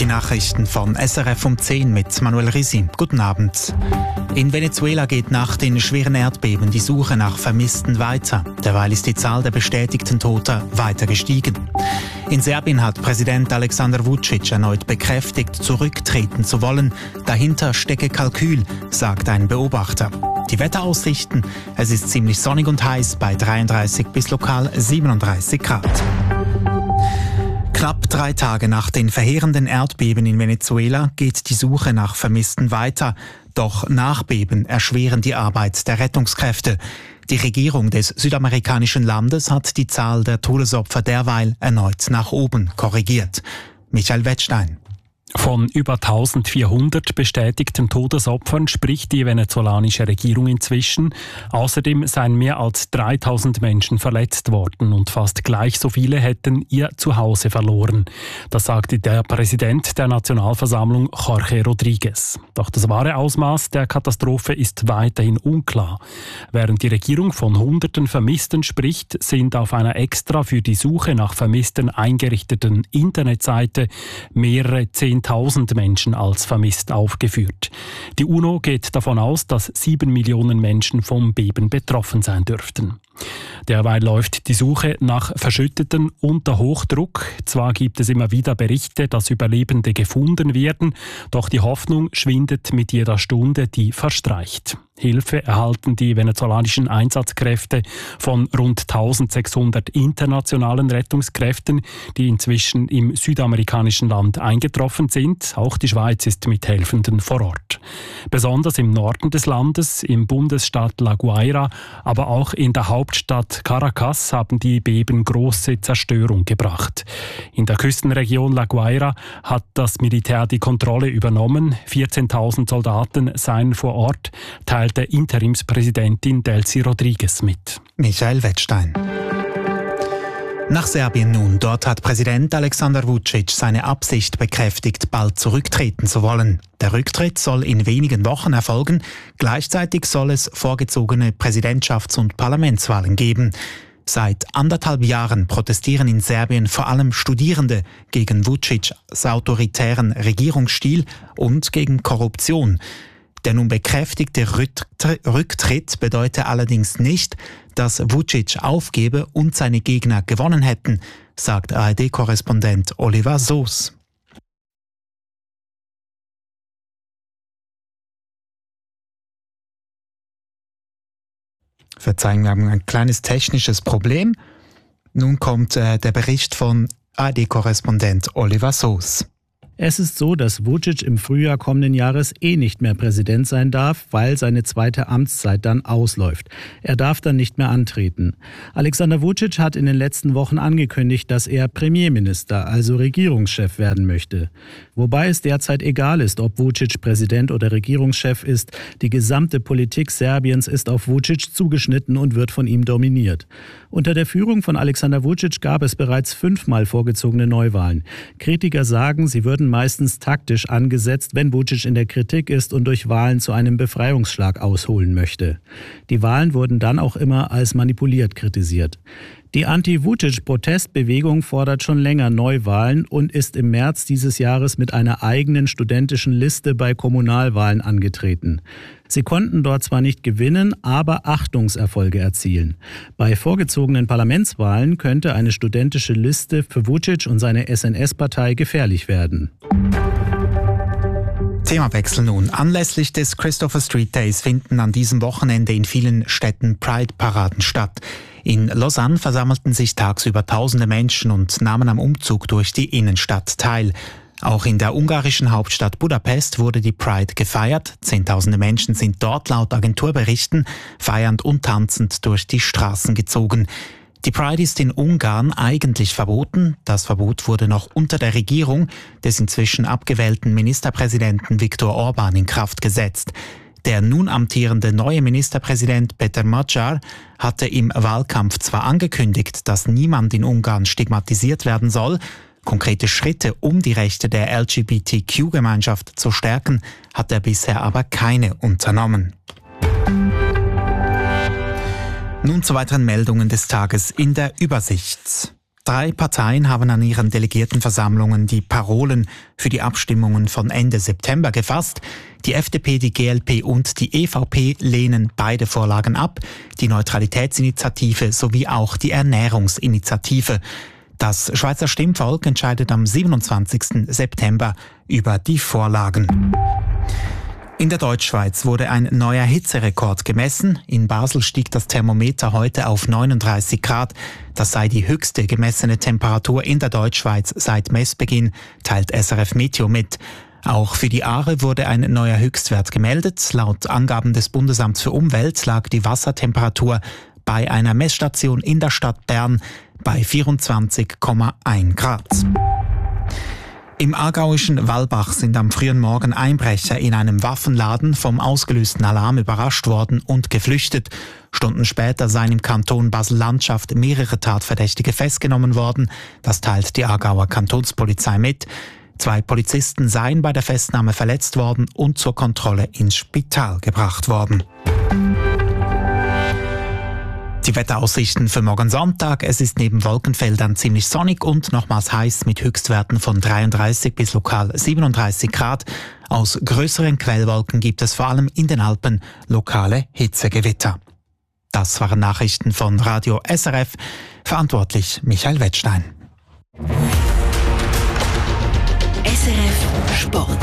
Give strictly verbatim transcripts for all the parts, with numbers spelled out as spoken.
Die Nachrichten von S R F um zehn mit Manuel Risi. Guten Abend. In Venezuela geht nach den schweren Erdbeben die Suche nach Vermissten weiter. Derweil ist die Zahl der bestätigten Toten weiter gestiegen. In Serbien hat Präsident Aleksandar Vučić erneut bekräftigt, zurücktreten zu wollen. Dahinter stecke Kalkül, sagt ein Beobachter. Die Wetteraussichten: Es ist ziemlich sonnig und heiß bei dreiunddreißig bis lokal siebenunddreißig Grad. Knapp drei Tage nach den verheerenden Erdbeben in Venezuela geht die Suche nach Vermissten weiter. Doch Nachbeben erschweren die Arbeit der Rettungskräfte. Die Regierung des südamerikanischen Landes hat die Zahl der Todesopfer derweil erneut nach oben korrigiert. Michael Wettstein. Von über eintausendvierhundert bestätigten Todesopfern spricht die venezolanische Regierung inzwischen. Außerdem seien mehr als dreitausend Menschen verletzt worden und fast gleich so viele hätten ihr Zuhause verloren. Das sagte der Präsident der Nationalversammlung, Jorge Rodríguez. Doch das wahre Ausmaß der Katastrophe ist weiterhin unklar. Während die Regierung von Hunderten Vermissten spricht, sind auf einer extra für die Suche nach Vermissten eingerichteten Internetseite mehrere Zehntausend Menschen als vermisst aufgeführt. Die UNO geht davon aus, dass sieben Millionen Menschen vom Beben betroffen sein dürften. Derweil läuft die Suche nach Verschütteten unter Hochdruck. Zwar gibt es immer wieder Berichte, dass Überlebende gefunden werden, doch die Hoffnung schwindet mit jeder Stunde, die verstreicht. Hilfe erhalten die venezolanischen Einsatzkräfte von rund eintausendsechshundert internationalen Rettungskräften, die inzwischen im südamerikanischen Land eingetroffen sind. Auch die Schweiz ist mit Helfenden vor Ort. Besonders im Norden des Landes, im Bundesstaat La Guaira, aber auch in der Hauptstadt Caracas haben die Beben große Zerstörung gebracht. In der Küstenregion La Guaira hat das Militär die Kontrolle übernommen. vierzehntausend Soldaten seien vor Ort, teilte Interimspräsidentin Delcy Rodríguez mit. Michael Wettstein. Nach Serbien nun. Dort hat Präsident Aleksandar Vučić seine Absicht bekräftigt, bald zurücktreten zu wollen. Der Rücktritt soll in wenigen Wochen erfolgen. Gleichzeitig soll es vorgezogene Präsidentschafts- und Parlamentswahlen geben. Seit anderthalb Jahren protestieren in Serbien vor allem Studierende gegen Vučićs autoritären Regierungsstil und gegen Korruption. Der nun bekräftigte Rücktritt bedeutet allerdings nicht, dass Vučić aufgebe und seine Gegner gewonnen hätten, sagt A R D-Korrespondent Oliver Soos. Verzeihen, wir haben ein kleines technisches Problem. Nun kommt äh, der Bericht von A R D-Korrespondent Oliver Soos. Es ist so, dass Vučić im Frühjahr kommenden Jahres eh nicht mehr Präsident sein darf, weil seine zweite Amtszeit dann ausläuft. Er darf dann nicht mehr antreten. Aleksandar Vučić hat in den letzten Wochen angekündigt, dass er Premierminister, also Regierungschef werden möchte. Wobei es derzeit egal ist, ob Vučić Präsident oder Regierungschef ist. Die gesamte Politik Serbiens ist auf Vučić zugeschnitten und wird von ihm dominiert. Unter der Führung von Aleksandar Vučić gab es bereits fünfmal vorgezogene Neuwahlen. Kritiker sagen, sie würden meistens taktisch angesetzt, wenn Vučić in der Kritik ist und durch Wahlen zu einem Befreiungsschlag ausholen möchte. Die Wahlen wurden dann auch immer als manipuliert kritisiert. Die Anti-Vučić-Protestbewegung fordert schon länger Neuwahlen und ist im März dieses Jahres mit einer eigenen studentischen Liste bei Kommunalwahlen angetreten. Sie konnten dort zwar nicht gewinnen, aber Achtungserfolge erzielen. Bei vorgezogenen Parlamentswahlen könnte eine studentische Liste für Vučić und seine S N S-Partei gefährlich werden. Themawechsel nun. Anlässlich des Christopher Street Days finden an diesem Wochenende in vielen Städten Pride-Paraden statt. In Lausanne versammelten sich tagsüber tausende Menschen und nahmen am Umzug durch die Innenstadt teil. Auch in der ungarischen Hauptstadt Budapest wurde die Pride gefeiert. Zehntausende Menschen sind dort laut Agenturberichten feiernd und tanzend durch die Straßen gezogen. Die Pride ist in Ungarn eigentlich verboten. Das Verbot wurde noch unter der Regierung des inzwischen abgewählten Ministerpräsidenten Viktor Orbán in Kraft gesetzt. Der nun amtierende neue Ministerpräsident Peter Magyar hatte im Wahlkampf zwar angekündigt, dass niemand in Ungarn stigmatisiert werden soll. Konkrete Schritte, um die Rechte der L G B T Q-Gemeinschaft zu stärken, hat er bisher aber keine unternommen. Nun zu weiteren Meldungen des Tages in der Übersicht. Drei Parteien haben an ihren Delegiertenversammlungen die Parolen für die Abstimmungen von Ende September gefasst. Die F D P, die G L P und die E V P lehnen beide Vorlagen ab, die Neutralitätsinitiative sowie auch die Ernährungsinitiative. Das Schweizer Stimmvolk entscheidet am siebenundzwanzigsten September über die Vorlagen. In der Deutschschweiz wurde ein neuer Hitzerekord gemessen. In Basel stieg das Thermometer heute auf neununddreißig Grad. Das sei die höchste gemessene Temperatur in der Deutschschweiz seit Messbeginn, teilt S R F Meteo mit. Auch für die Aare wurde ein neuer Höchstwert gemeldet. Laut Angaben des Bundesamts für Umwelt lag die Wassertemperatur bei einer Messstation in der Stadt Bern bei vierundzwanzig Komma eins Grad. Im aargauischen Wallbach sind am frühen Morgen Einbrecher in einem Waffenladen vom ausgelösten Alarm überrascht worden und geflüchtet. Stunden später seien im Kanton Basel-Landschaft mehrere Tatverdächtige festgenommen worden. Das teilt die Aargauer Kantonspolizei mit. Zwei Polizisten seien bei der Festnahme verletzt worden und zur Kontrolle ins Spital gebracht worden. Die Wetteraussichten für morgen Sonntag. Es ist neben Wolkenfeldern ziemlich sonnig und nochmals heiß mit Höchstwerten von dreiunddreißig bis lokal siebenunddreißig Grad. Aus größeren Quellwolken gibt es vor allem in den Alpen lokale Hitzegewitter. Das waren Nachrichten von Radio S R F. Verantwortlich Michael Wettstein. S R F Sport.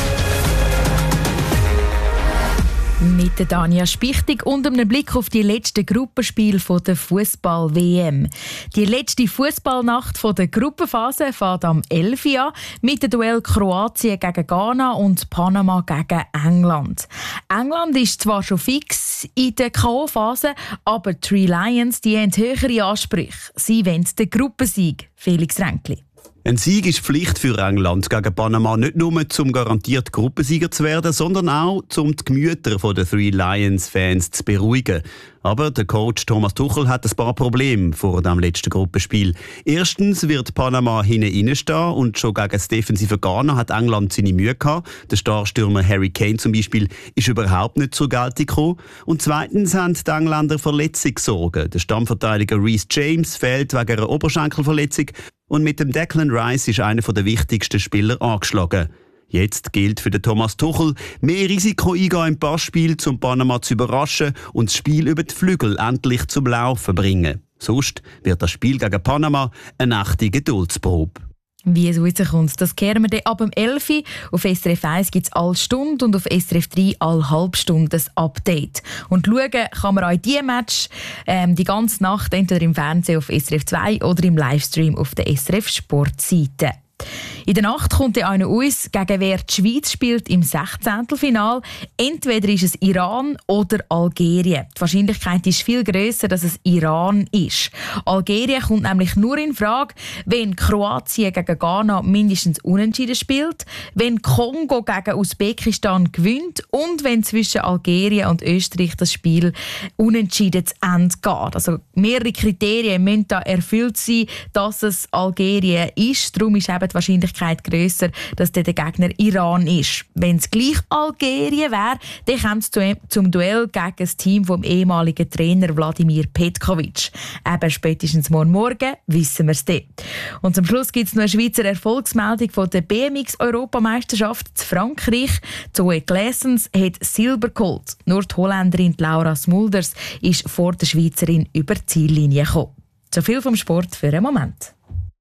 Mit der Dania Spichtig und einem Blick auf die letzten Gruppenspiele der Fußball-W M. Die letzte Fußballnacht der Gruppenphase fährt am elf Uhr an mit dem Duell Kroatien gegen Ghana und Panama gegen England. England ist zwar schon fix in der K O-Phase, aber die Three Lions die haben höhere Ansprüche. Sie wollen den Gruppensieg. Felix Ränkli. Ein Sieg ist Pflicht für England gegen Panama, nicht nur um garantiert Gruppensieger zu werden, sondern auch um die Gemüter der Three Lions-Fans zu beruhigen. Aber der Coach Thomas Tuchel hat ein paar Probleme vor dem letzten Gruppenspiel. Erstens wird Panama hinten reinstehen und schon gegen das defensive Ghana hat England seine Mühe gehabt. Der Starstürmer Harry Kane zum Beispiel ist überhaupt nicht zur Geltung gekommen. Und zweitens haben die Engländer Verletzungssorgen. Der Stammverteidiger Reece James fehlt wegen einer Oberschenkelverletzung. Und mit dem Declan Rice ist einer der wichtigsten Spieler angeschlagen. Jetzt gilt für den Thomas Tuchel, mehr Risiko eingehen im Passspiel, um Panama zu überraschen und das Spiel über die Flügel endlich zum Laufen bringen. Sonst wird das Spiel gegen Panama eine echte Geduldsprobe. Wie es rauskommt, das kehren wir dann ab dem elf Uhr. Auf S R F eins gibt es alle Stunde und auf S R F drei alle halbe Stunde ein Update. Und schauen kann man auch diese Match ähm, die ganze Nacht entweder im Fernsehen auf S R F zwei oder im Livestream auf der S R F Sportseite. In der Nacht kommt dann einer aus, gegen wer die Schweiz spielt im Sechzehntelfinal. Entweder ist es Iran oder Algerien. Die Wahrscheinlichkeit ist viel grösser, dass es Iran ist. Algerien kommt nämlich nur in Frage, wenn Kroatien gegen Ghana mindestens unentschieden spielt, wenn Kongo gegen Usbekistan gewinnt und wenn zwischen Algerien und Österreich das Spiel unentschieden zu Ende geht. Also mehrere Kriterien müssen da erfüllt sein, dass es Algerien ist. Darum ist eben die Wahrscheinlichkeit grösser, dass der Gegner Iran ist. Wenn es gleich Algerien wäre, dann kommt es zum Duell gegen das Team vom ehemaligen Trainer Wladimir Petkovic. Eben spätestens morgen Morgen wissen wir es dann. Und zum Schluss gibt es noch eine Schweizer Erfolgsmeldung von der B M X-Europameisterschaft in Frankreich. Zoe Glaessens hat Silber geholt. Nur die Holländerin Laura Smulders ist vor der Schweizerin über die Ziellinie gekommen. So viel vom Sport für einen Moment.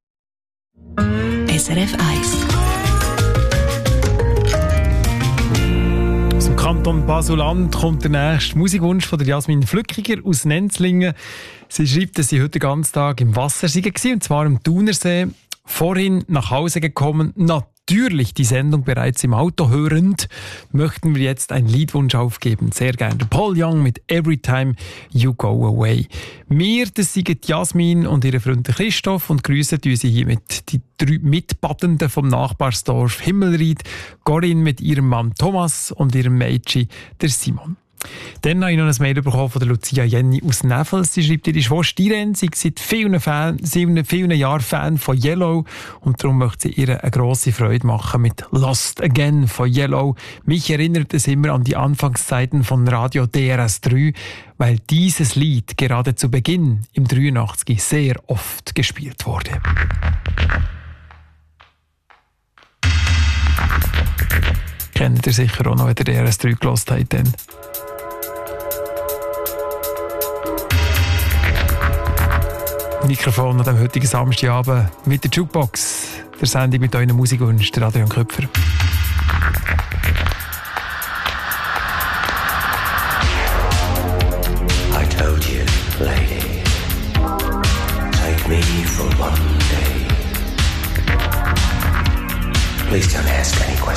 S R F eins. Aus dem Kanton Basel-Land kommt der nächste Musikwunsch von der Jasmin Flückiger aus Nenzlingen. Sie schreibt, dass sie heute den ganzen Tag im Wasser war, und zwar am Thunersee. Vorhin nach Hause gekommen, natürlich die Sendung bereits im Auto hörend, möchten wir jetzt einen Liedwunsch aufgeben. Sehr gerne. Paul Young mit «Every Time You Go Away». Wir, das sind Jasmin und ihre Freunde Christoph, und grüßen sie hiermit die drei Mitbadenden vom Nachbarsdorf Himmelried, Corinne mit ihrem Mann Thomas und ihrem Mädchen, der Simon. Dann habe ich noch ein Mail bekommen von der Lucia Jenny aus Neffels. Sie schreibt, ihre Schwester Irene sei seit vielen, Fan, vielen, vielen Jahren Fan von Yellow und darum möchte sie ihr eine grosse Freude machen mit Lost Again von Yellow. Mich erinnert es immer an die Anfangszeiten von Radio D R S drei, weil dieses Lied gerade zu Beginn im dreiundachtzig sehr oft gespielt wurde. Kennt ihr sicher auch noch, wenn ihr D R S drei gehört habt. Dann. Mikrofon an dem heutigen Samstagabend mit der Jukebox, der Sendung mit euren Musikwünschen, der Adrian Köpfer. I told you, lady, take me for one day. Please don't ask any questions.